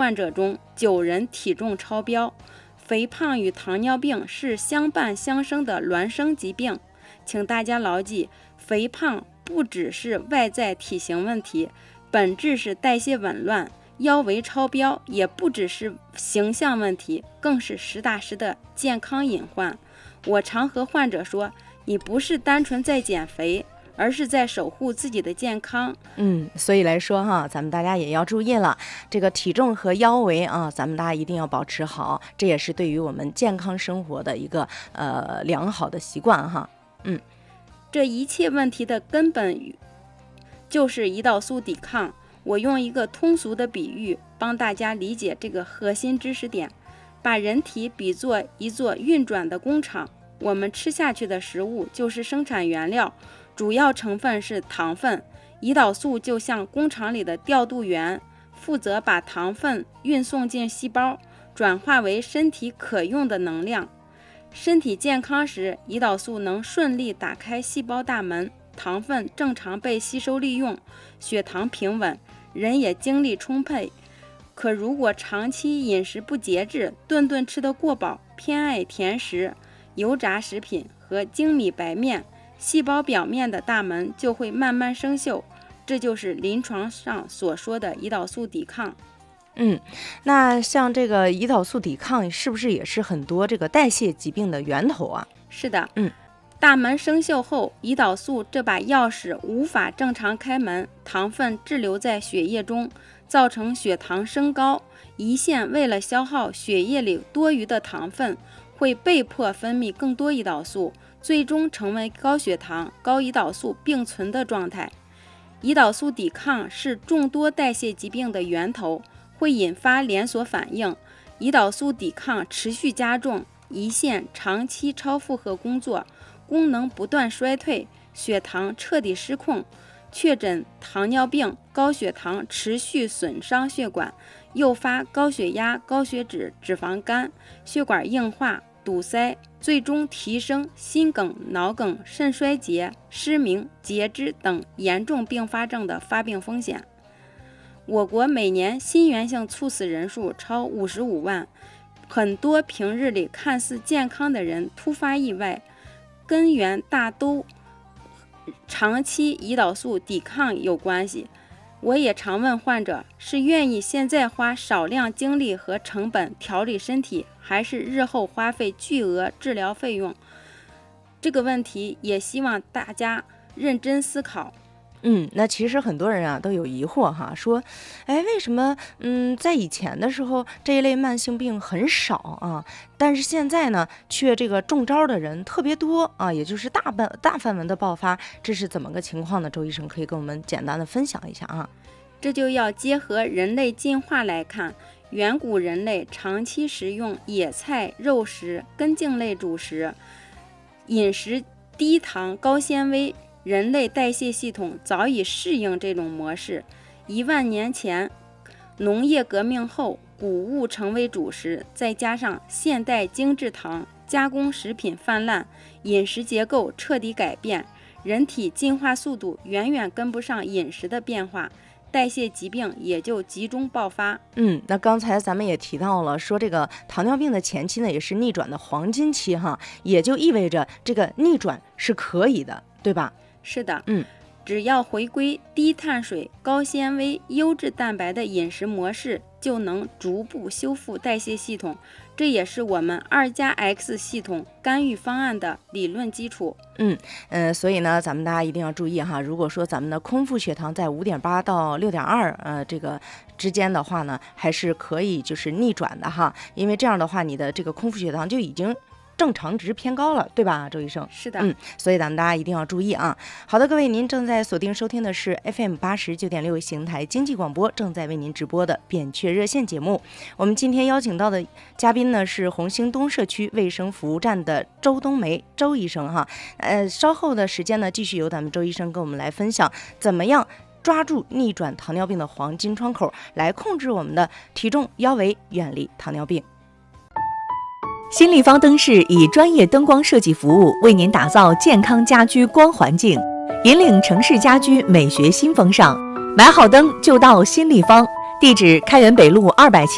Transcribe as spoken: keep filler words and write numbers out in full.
患者中九人体重超标。肥胖与糖尿病是相伴相生的孪生疾病，请大家牢记，肥胖不只是外在体型问题，本质是代谢紊乱，腰围超标也不只是形象问题，更是实打实的健康隐患。我常和患者说，你不是单纯在减肥，而是在守护自己的健康。 嗯，所以来说哈，咱们大家也要注意了，这个体重和腰围啊，咱们大家一定要保持好，这也是对于我们健康生活的一个呃良好的习惯哈。嗯， 这一切问题的根本就是胰岛素抵抗。我用一个通俗的比喻帮大家理解这个核心知识点，把人体比作一座运转的工厂，我们吃下去的食物就是生产原料，主要成分是糖分，胰岛素就像工厂里的调度员，负责把糖分运送进细胞，转化为身体可用的能量。身体健康时，胰岛素能顺利打开细胞大门，糖分正常被吸收利用，血糖平稳，人也精力充沛。可如果长期饮食不节制，顿顿吃得过饱，偏爱甜食、油炸食品和精米白面，细胞表面的大门就会慢慢生锈，这就是临床上所说的胰岛素抵抗。 嗯，那像这个胰岛素抵抗是不是也是很多这个代谢疾病的源头啊？ 是的， 嗯， 大门生锈后，胰岛素这把钥匙无法正常开门，糖分滞留在血液中，造成血糖升高。胰腺为了消耗血液里多余的糖分，会被迫分泌更多胰岛素，最终成为高血糖、高胰岛素并存的状态。胰岛素抵抗是众多代谢疾病的源头，会引发连锁反应。胰岛素抵抗持续加重，胰腺长期超负荷工作，功能不断衰退，血糖彻底失控，确诊糖尿病、高血糖持续损伤血管，诱发高血压、高血脂、脂肪肝、血管硬化、堵塞，最终提升心梗、脑梗、肾衰竭、失明、截肢等严重并发症的发病风险。我国每年心源性猝死人数超五十五万，很多平日里看似健康的人突发意外，根源大都长期胰岛素抵抗有关系。我也常问患者，是愿意现在花少量精力和成本调理身体，还是日后花费巨额治疗费用？这个问题也希望大家认真思考。 嗯，那其实很多人啊都有疑惑哈，说，哎，为什么嗯在以前的时候这一类慢性病很少啊，但是现在呢却这个中招的人特别多啊，也就是大半大范围的爆发，这是怎么个情况呢？周医生可以跟我们简单的分享一下啊。 这就要结合人类进化来看，远古人类长期食用野菜、肉食、根茎类主食，饮食低糖高纤维，人类代谢系统早已适应这种模式。一万年前，农业革命后，谷物成为主食，再加上现代精制糖、加工食品泛滥，饮食结构彻底改变，人体进化速度远远跟不上饮食的变化，代谢疾病也就集中爆发。 嗯，那刚才咱们也提到了，说这个糖尿病的前期呢，也是逆转的黄金期哈，也就意味着这个逆转是可以的，对吧？ 是的， 嗯， 只要回归低碳水、高纤维、优质蛋白的饮食模式，就能逐步修复代谢系统。这也是我们二加 X 系统干预方案的理论基础。 嗯呃，所以呢，咱们大家一定要注意哈。如果说咱们的空腹血糖在五点八到六点二呃这个之间的话呢，还是可以就是逆转的哈。因为这样的话，你的这个空腹血糖就已经正常值偏高了，对吧，周医生？ 是的， 嗯，所以咱们大家一定要注意啊。好的，各位，您正在锁定收听的是 F M 八十九点六邢台经济广播正在为您直播的扁鹊热线节目。我们今天邀请到的嘉宾呢是红星东社区卫生服务站的周冬梅周医生哈。呃，稍后的时间呢，继续由咱们周医生跟我们来分享怎么样抓住逆转糖尿病的黄金窗口，来控制我们的体重腰围，远离糖尿病。 新立方灯饰以专业灯光设计服务为您打造健康家居光环境，引领城市家居美学新风尚。买好灯就到新立方，地址开元北路二百七